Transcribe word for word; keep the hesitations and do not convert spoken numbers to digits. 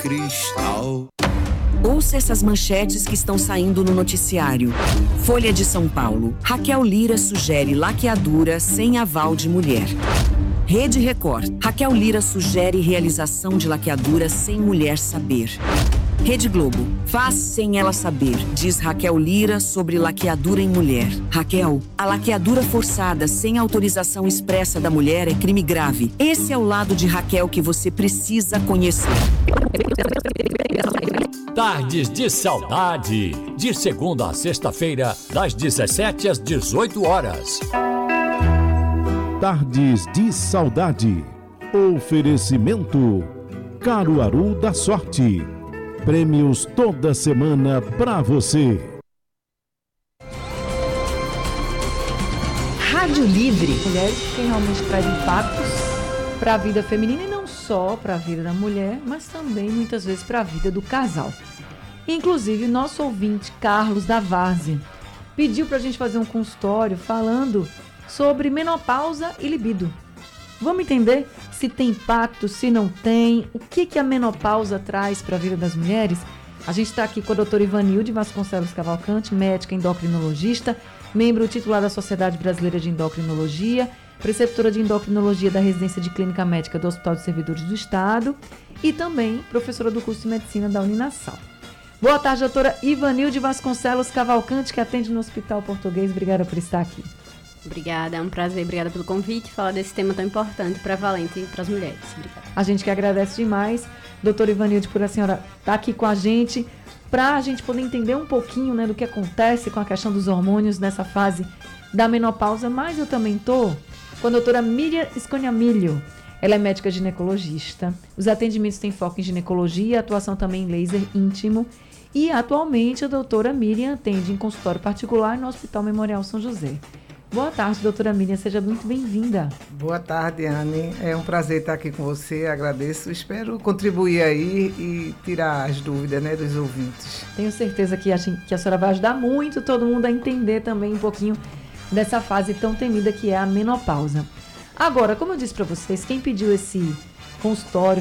Cristal. Ouça essas manchetes que estão saindo no noticiário. Folha de São Paulo. Raquel Lira sugere laqueadura sem aval de mulher. Rede Record. Raquel Lira sugere realização de laqueadura sem mulher saber. Rede Globo. Faz sem ela saber, diz Raquel Lira sobre laqueadura em mulher. Raquel, a laqueadura forçada sem autorização expressa da mulher é crime grave. Esse é o lado de Raquel que você precisa conhecer. Tardes de Saudade, de segunda a sexta-feira, das dezessete às dezoito horas. Tardes de Saudade. Oferecimento Caruaru da Sorte. Prêmios toda semana pra você. Rádio Livre. Mulheres que realmente traz impactos para a vida feminina e não só para a vida da mulher, mas também muitas vezes para a vida do casal. Inclusive, nosso ouvinte, Carlos da Várzea, pediu para a gente fazer um consultório falando sobre menopausa e libido. Vamos entender se tem impacto, se não tem, o que, que a menopausa traz para a vida das mulheres? A gente está aqui com a doutora Ivanilde Vasconcelos Cavalcante, médica endocrinologista, membro titular da Sociedade Brasileira de Endocrinologia, preceptora de endocrinologia da Residência de Clínica Médica do Hospital de Servidores do Estado e também professora do curso de Medicina da Uninasal. Boa tarde, doutora Ivanilde Vasconcelos Cavalcante, que atende no Hospital Português. Obrigada por estar aqui. Obrigada, é um prazer, obrigada pelo convite, falar desse tema tão importante para a Valente e para as mulheres. Obrigada. A gente que agradece demais, doutora Ivanilde, por a senhora estar aqui com a gente, para a gente poder entender um pouquinho, né, do que acontece com a questão dos hormônios nessa fase da menopausa, mas eu também estou com a doutora Miriam Esconhamilho. Ela é médica ginecologista, os atendimentos têm foco em ginecologia, atuação também em laser íntimo, e atualmente a doutora Miriam atende em consultório particular no Hospital Memorial São José. Boa tarde, doutora Miriam, seja muito bem-vinda. Boa tarde, Anne. É um prazer estar aqui com você, agradeço. Espero contribuir aí e tirar as dúvidas, né, dos ouvintes. Tenho certeza que a, que a senhora vai ajudar muito todo mundo a entender também um pouquinho dessa fase tão temida que é a menopausa. Agora, como eu disse para vocês, quem pediu esse consultório